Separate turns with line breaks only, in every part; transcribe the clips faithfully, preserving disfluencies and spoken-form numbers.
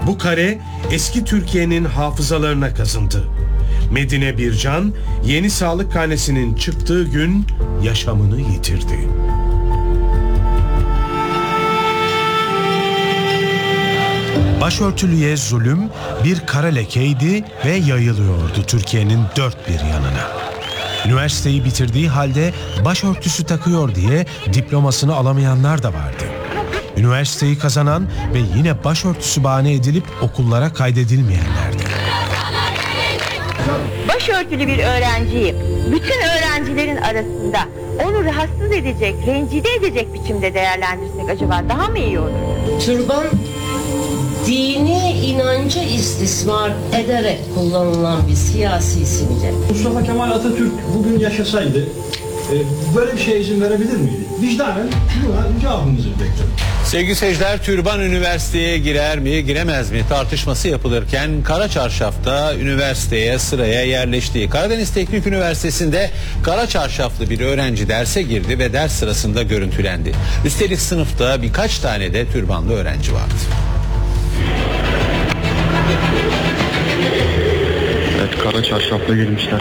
Bu kare eski Türkiye'nin hafızalarına kazındı. Medine Bircan, Yeni Sağlık Karnesi'nin çıktığı gün yaşamını yitirdi. Başörtülüye zulüm bir kara lekeydi ve yayılıyordu Türkiye'nin dört bir yanına. Üniversiteyi bitirdiği halde başörtüsü takıyor diye diplomasını alamayanlar da vardı. Üniversiteyi kazanan ve yine başörtüsü bahane edilip okullara kaydedilmeyenlerdi.
Başörtülü bir öğrenciyi bütün öğrencilerin arasında onu rahatsız edecek, rencide edecek biçimde değerlendirsek acaba daha mı iyi olur?
Türban dini inancı istismar ederek kullanılan bir siyasi simge.
Mustafa Kemal Atatürk bugün yaşasaydı böyle bir şeye izin verebilir miydi? Vicdanen buna cevabımızı bekliyorum.
Sevgili seyirciler, türban üniversiteye girer mi giremez mi tartışması yapılırken Kara Çarşaf'ta üniversiteye sıraya yerleşti. Karadeniz Teknik Üniversitesi'nde kara çarşaflı bir öğrenci derse girdi ve ders sırasında görüntülendi. Üstelik sınıfta birkaç tane de türbanlı öğrenci vardı.
Evet, kara çarşafla girmişler.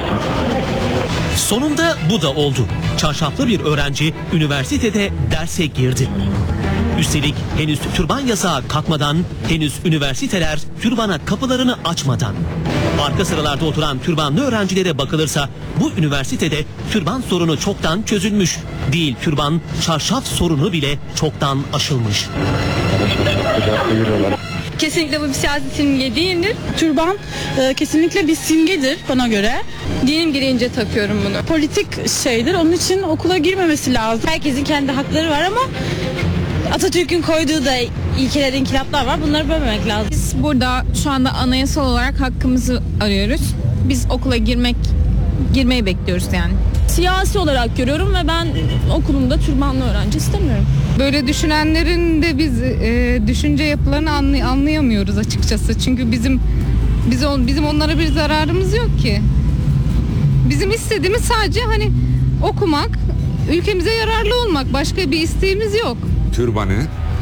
Sonunda bu da oldu. Çarşaflı bir öğrenci üniversitede derse girdi. Üstelik henüz türban yasağı kalkmadan, henüz üniversiteler türbana kapılarını açmadan. Arka sıralarda oturan türbanlı öğrencilere bakılırsa bu üniversitede türban sorunu çoktan çözülmüş. Değil türban, çarşaf sorunu bile çoktan aşılmış.
Kesinlikle bu bir siyasi simge değildir. Türban e, kesinlikle bir simgedir bana göre. Dinim gereğince takıyorum bunu. Politik şeydir, onun için okula girmemesi lazım. Herkesin kendi hakları var ama Atatürk'ün koyduğu da ilkeler, inkılaplar var. Bunları bölmemek lazım.
Biz burada şu anda anayasal olarak hakkımızı arıyoruz. Biz okula girmek, girmeyi bekliyoruz yani.
Siyasi olarak görüyorum ve ben okulumda türbanlı öğrenci istemiyorum.
Böyle düşünenlerin de biz e, düşünce yapılarını anlay- anlayamıyoruz açıkçası. Çünkü bizim biz on, bizim onlara bir zararımız yok ki. Bizim istediğimiz sadece hani okumak, ülkemize yararlı olmak. Başka bir isteğimiz yok.
Türbanı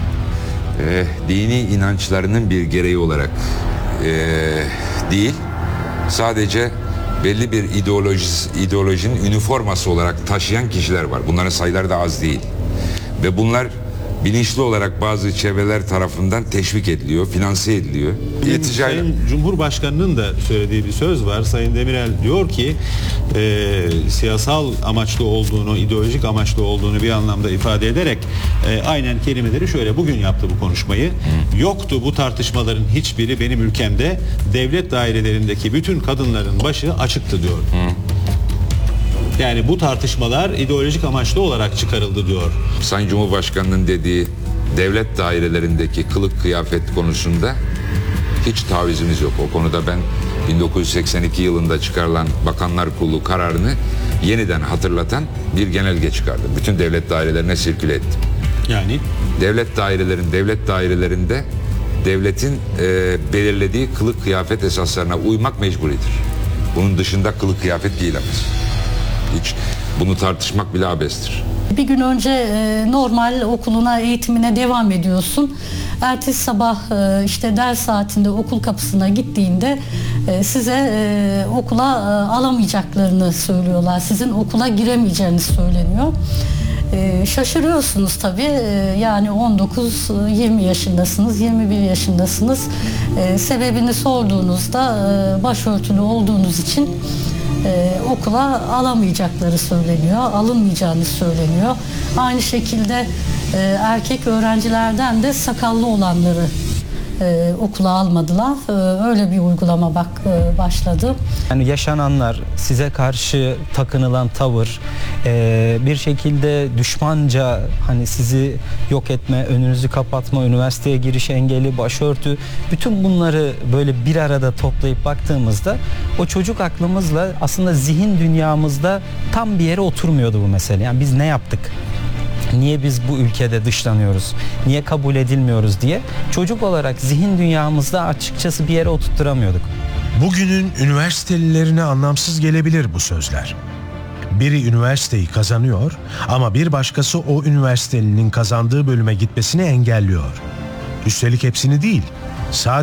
e, dini inançlarının bir gereği olarak e, değil, sadece belli bir ideoloji, ideolojinin üniforması olarak taşıyan kişiler var. Bunların sayıları da az değil. Ve bunlar bilinçli olarak bazı çevreler tarafından teşvik ediliyor, finanse ediliyor.
Sayın Cumhurbaşkanı'nın da söylediği bir söz var. Sayın Demirel diyor ki e, siyasal amaçlı olduğunu, ideolojik amaçlı olduğunu bir anlamda ifade ederek e, aynen kelimeleri şöyle bugün yaptı bu konuşmayı. Hı. Yoktu bu tartışmaların hiçbiri benim ülkemde, devlet dairelerindeki bütün kadınların başı açıktı diyor. Hı. Yani bu tartışmalar ideolojik amaçlı olarak çıkarıldı diyor.
Sayın Cumhurbaşkanı'nın dediği devlet dairelerindeki kılık kıyafet konusunda hiç tavizimiz yok. O konuda ben bin dokuz yüz seksen iki yılında çıkarılan Bakanlar Kurulu kararını yeniden hatırlatan bir genelge çıkardım. Bütün devlet dairelerine sirküle ettim.
Yani?
Devlet dairelerin, devlet dairelerinde devletin e, belirlediği kılık kıyafet esaslarına uymak mecburidir. Bunun dışında kılık kıyafet giyilemez. Hiç bunu tartışmak bile abestir.
Bir gün önce e, normal okuluna, eğitimine devam ediyorsun. Ertesi sabah e, işte ders saatinde okul kapısına gittiğinde e, size e, okula e, alamayacaklarını söylüyorlar. Sizin okula giremeyeceğiniz söyleniyor. E, şaşırıyorsunuz tabii. E, yani on dokuz yirmi yaşındasınız, yirmi bir yaşındasınız. E, sebebini sorduğunuzda e, başörtülü olduğunuz için Ee, okula alamayacakları söyleniyor, alınmayacağını söyleniyor. Aynı şekilde e, erkek öğrencilerden de sakallı olanları e, okula almadılar. E, öyle bir uygulama bak e, başladı.
Yani yaşananlar, size karşı takınılan tavır, e, bir şekilde düşmanca hani sizi yok etme, önünüzü kapatma, üniversiteye giriş engeli, başörtü, bütün bunları böyle bir arada toplayıp baktığımızda o çocuk aklımızla aslında zihin dünyamızda tam bir yere oturmuyordu bu mesele. Yani biz ne yaptık? Niye biz bu ülkede dışlanıyoruz? Niye kabul edilmiyoruz diye çocuk olarak zihin dünyamızda açıkçası bir yere oturtturamıyorduk.
Bugünün üniversitelilerine anlamsız gelebilir bu sözler. Biri üniversiteyi kazanıyor ama bir başkası o üniversitelinin kazandığı bölüme gitmesini engelliyor. Üstelik hepsini değil, sadece